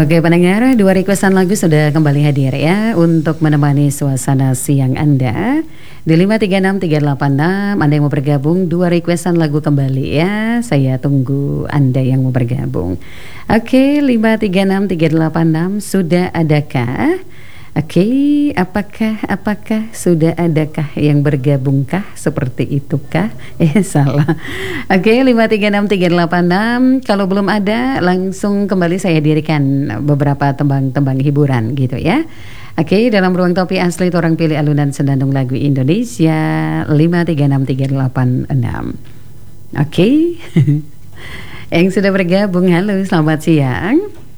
Oke pendengar, dua requestan lagu sudah kembali hadir ya untuk menemani suasana siang Anda di 536386. Anda yang mau bergabung, dua requestan lagu kembali ya. Saya tunggu Anda yang mau bergabung. Oke, 536386 sudah adakah? Oke, apakah sudah adakah yang bergabungkah? Seperti itukah? Salah. Oke, 536386. Kalau belum ada, langsung kembali saya dirikan beberapa tembang-tembang hiburan gitu ya. Oke, dalam ruang topi asli orang pilih alunan senandung lagu Indonesia 536386. Oke. Yang sudah bergabung, halo, selamat siang.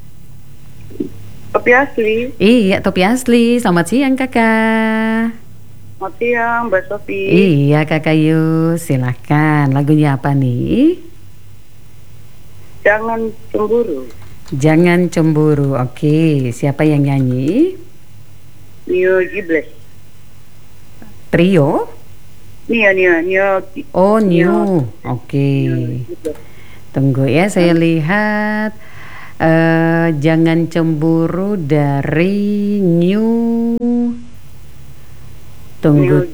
Topi asli. Iya, topi asli. Selamat siang kakak. Selamat siang Mbak Sofi. Iya kakak Yus, silahkan. Lagunya apa nih? Jangan cemburu. Jangan cemburu. Oke, siapa yang nyanyi? Nio Gibles. Trio? Nio. Oh, Nio. Oke. Tunggu ya, saya lihat. Jangan cemburu dari New. Tunggu.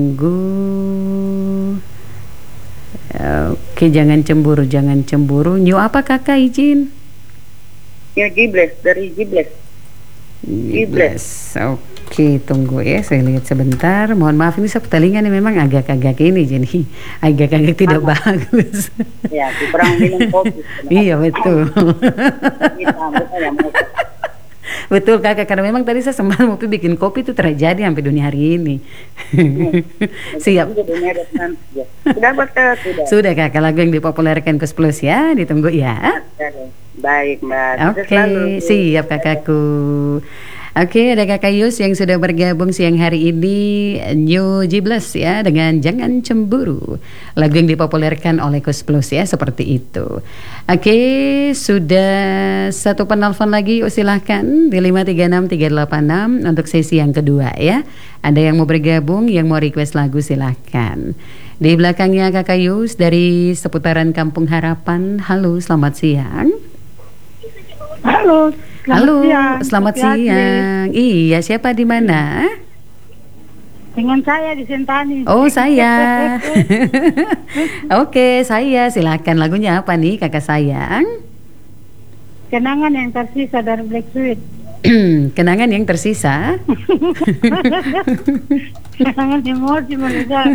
Oke, jangan cemburu. New apa kakak izin? Nio Gibles, dari Gibles. Oke, tunggu ya, saya lihat sebentar. Mohon maaf ini telinga nih memang agak-agak ini, jadi agak-agak tidak bagus. Ya, kurang minum kopi. Iya betul. Betul kakak, karena memang tadi saya sempat mau bikin kopi itu terjadi sampai dunia hari ini. Siap. Sudah kakak, lagu yang dipopulerkan Kus Plus ya, ditunggu ya. Baik Mbak. Oke, siap kakakku. Oke, ada kakak Yus yang sudah bergabung siang hari ini, New Gibles ya, dengan Jangan Cemburu. Lagu yang dipopulerkan oleh Kus Plus ya, seperti itu. Oke, sudah satu penelpon lagi, silahkan di 536386 untuk sesi yang kedua ya. Ada yang mau bergabung, yang mau request lagu silahkan. Di belakangnya kakak Yus dari seputaran Kampung Harapan. Halo, selamat siang. Halo, selamat siang. Iya, siapa di mana? Dengan saya di Sentani. Oh, saya. Oke, saya. Silakan, lagunya apa nih, kakak sayang? Kenangan yang tersisa dari Black Sweet. Kenangan yang tersisa. Kenangan emosi meledak.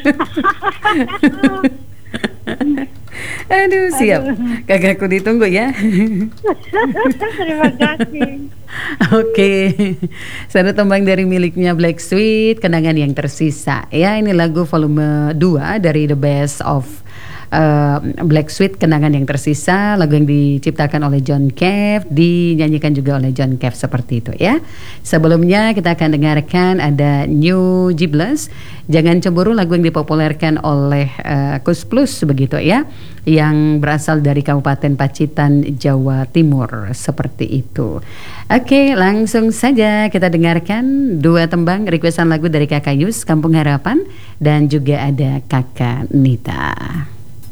Aduh, siap. Kakakku ditunggu ya. Terima kasih. Oke. Satu tembang dari miliknya Black Sweet, Kenangan yang Tersisa. Ya, ini lagu volume 2 dari The Best of Black Sweet, Kenangan yang Tersisa. Lagu yang diciptakan oleh John Cave, dinyanyikan juga oleh John Cave, seperti itu ya. Sebelumnya kita akan dengarkan ada New Gibles, Jangan Cemburu, lagu yang dipopulerkan oleh Kus Plus begitu ya, yang berasal dari Kabupaten Pacitan, Jawa Timur, seperti itu. Oke, langsung saja kita dengarkan dua tembang requestan lagu dari kakak Yus, Kampung Harapan, dan juga ada kakak Nita.